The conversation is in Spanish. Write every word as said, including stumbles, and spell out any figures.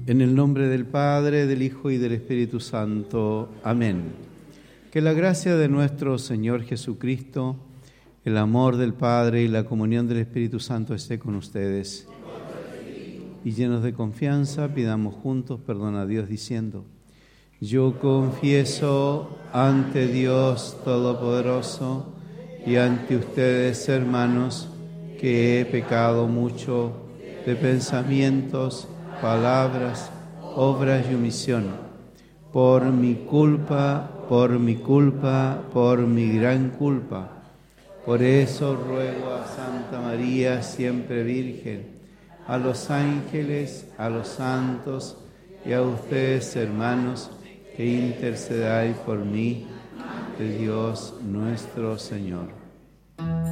En el nombre del Padre, del Hijo y del Espíritu Santo. Amén. Que la gracia de nuestro Señor Jesucristo, el amor del Padre y la comunión del Espíritu Santo esté con ustedes. Y llenos de confianza, pidamos juntos perdón a Dios diciendo: yo confieso ante Dios Todopoderoso y ante ustedes, hermanos, que he pecado mucho de pensamientos, palabras, obras y omisión, por mi culpa, por mi culpa, por mi gran culpa. Por eso ruego a Santa María, siempre Virgen, a los ángeles, a los santos y a ustedes, hermanos, que intercedáis por mí, de Dios nuestro Señor.